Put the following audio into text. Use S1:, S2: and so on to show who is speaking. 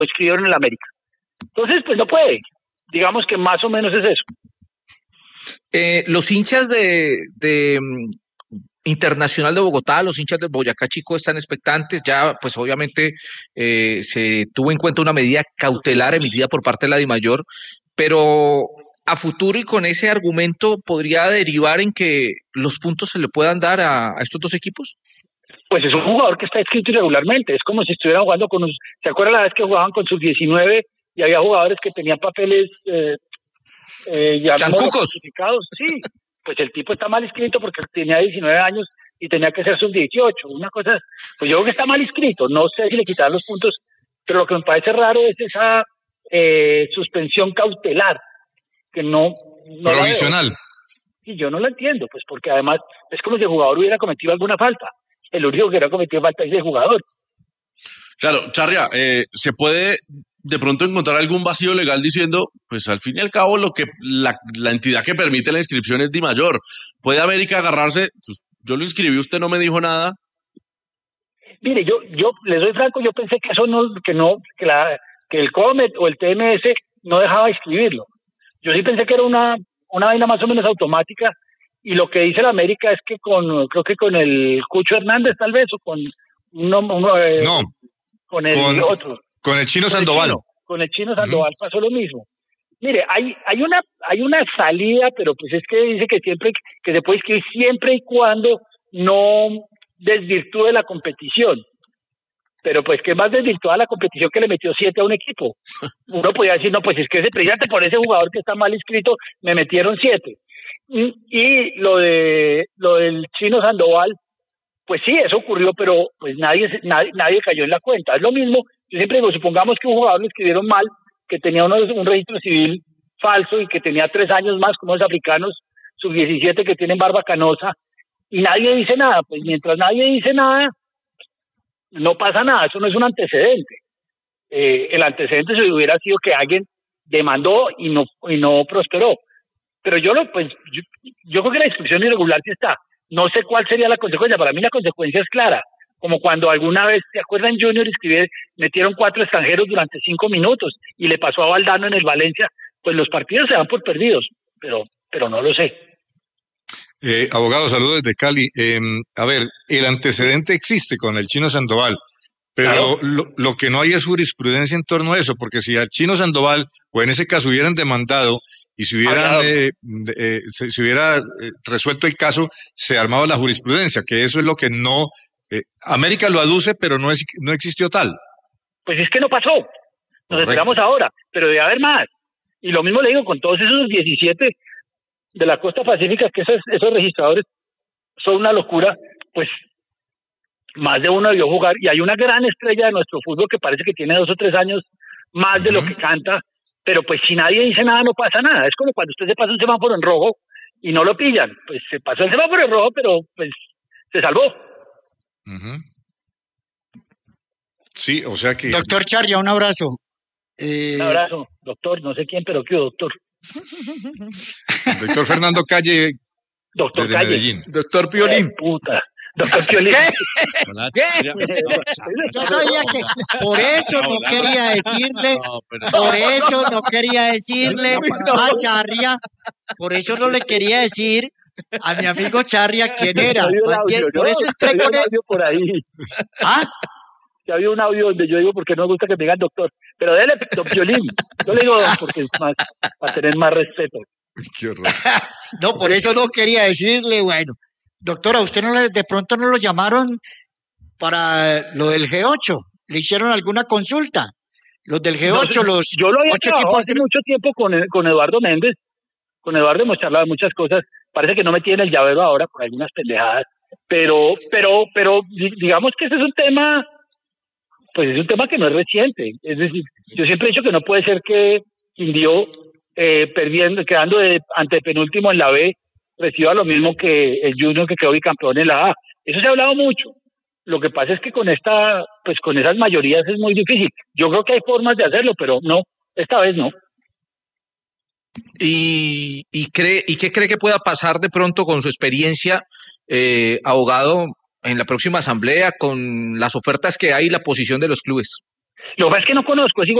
S1: escribieron en el América. Entonces, pues no puede. Digamos que más o menos es eso.
S2: Los hinchas de Internacional de Bogotá, los hinchas de Boyacá Chico están expectantes. Ya, pues obviamente se tuvo en cuenta una medida cautelar emitida por parte de la DIMAYOR, pero a futuro y con ese argumento podría derivar en que los puntos se le puedan dar a estos dos equipos.
S1: Pues es un jugador que está inscrito irregularmente. Es como si estuvieran jugando con un... ¿Se acuerdan la vez que jugaban con sus 19 y había jugadores que tenían papeles
S2: chancucos?
S1: Sí, pues el tipo está mal inscrito porque tenía 19 años y tenía que ser sub-18. Una cosa, pues yo creo que está mal inscrito. No sé si le quitaron los puntos, pero lo que me parece raro es esa suspensión cautelar que no
S3: provisional.
S1: Y yo no la entiendo, pues porque además es como si el jugador hubiera cometido alguna falta. El único que hubiera cometido falta es el jugador.
S4: Claro, Charria, se puede de pronto encontrar algún vacío legal diciendo, pues al fin y al cabo lo que la entidad que permite la inscripción es DIMAYOR. ¿Puede América agarrarse? Pues, yo lo inscribí, usted no me dijo nada.
S1: Mire, yo les doy franco, yo pensé que eso que el COMET o el TMS no dejaba inscribirlo. Yo sí pensé que era una vaina más o menos automática, y lo que dice la América es que creo que con el Cucho Hernández tal vez, o con con el otro.
S3: Con el Chino Sandoval.
S1: Con el Chino Sandoval pasó lo mismo. Mire, hay una salida, pero pues es que dice que se puede inscribir siempre y cuando no desvirtúe la competición. Pero pues que más desvirtuada la competición que le metió 7 a un equipo. Uno podía decir, no, pues es que precisamente por ese jugador que está mal inscrito me metieron 7. Y lo del Chino Sandoval, pues sí, eso ocurrió, pero pues nadie cayó en la cuenta. Es lo mismo, yo siempre digo, supongamos que un jugador lo escribieron mal, que tenía un registro civil falso y que tenía 3 años más, como los africanos sub-17 que tienen barba canosa, y nadie dice nada. Pues mientras nadie dice nada, no pasa nada, eso no es un antecedente. El antecedente se hubiera sido que alguien demandó y no prosperó. Pero yo creo que la inscripción irregular sí está. No sé cuál sería la consecuencia. Para mí la consecuencia es clara. Como cuando alguna vez, ¿se acuerdan? Junior metieron 4 extranjeros durante 5 minutos y le pasó a Valdano en el Valencia. Pues los partidos se dan por perdidos, pero no lo sé.
S3: Abogado, saludos desde Cali. A ver, el antecedente existe con el Chino Sandoval, pero claro, lo que no hay es jurisprudencia en torno a eso, porque si al Chino Sandoval, o en ese caso hubieran demandado y se hubiera resuelto el caso, se armaba la jurisprudencia, que eso es lo que no... América lo aduce, pero no existió tal.
S1: Pues es que no pasó. Nos enteramos ahora, pero debe haber más. Y lo mismo le digo con todos esos 17 de la costa pacífica, que esos registradores son una locura. Pues más de uno debió jugar, y hay una gran estrella de nuestro fútbol que parece que tiene 2 o 3 años más de lo que canta, pero pues si nadie dice nada no pasa nada. Es como cuando usted se pasa un semáforo en rojo y no lo pillan. Pues se pasó el semáforo en rojo, pero pues se salvó.
S3: Sí, o sea que...
S5: Doctor Charria, un abrazo.
S1: Un abrazo, doctor, no sé quién, pero qué doctor.
S3: Doctor Fernando Calle.
S1: Doctor
S3: desde
S1: Calle.
S3: Medellín.
S2: Doctor Piolín.
S1: Puta. Doctor Piolín.
S5: ¿Qué? Yo sabía que por eso no quería decirle, a Charria, por eso no le quería decir a mi amigo Charria quién era. Por eso entré con él.
S1: Por ahí.
S5: ¿Ah?
S1: Ya había un audio donde yo digo porque no me gusta que me digan doctor, pero dele don Piolín. Yo le digo porque es más, para tener más respeto.
S3: Qué horror.
S5: No, por eso no quería decirle, bueno. Doctora, ¿usted de pronto no lo llamaron para lo del G8? ¿Le hicieron alguna consulta? Los del G8,
S1: no, yo lo había 8 equipos hace mucho tiempo con Eduardo Méndez. Con Eduardo hemos charlado muchas cosas. Parece que no me tiene el llavero ahora por algunas pendejadas. Pero digamos que ese es un tema, pues es un tema que no es reciente. Es decir, yo siempre he dicho que no puede ser que Quindío, quedando antepenúltimo en la B, reciba lo mismo que el Junior, que quedó bicampeón en la A. Eso se ha hablado mucho. Lo que pasa es que con esas mayorías es muy difícil. Yo creo que hay formas de hacerlo, pero no, esta vez no.
S2: ¿Y qué cree que pueda pasar de pronto con su experiencia, abogado, en la próxima asamblea, con las ofertas que hay y la posición de los clubes?
S1: Lo que pasa es que no conozco, es igual